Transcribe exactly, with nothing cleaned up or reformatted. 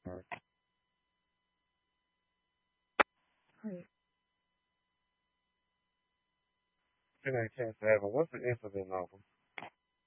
Right. It ain't chance to happen. What's the incident number?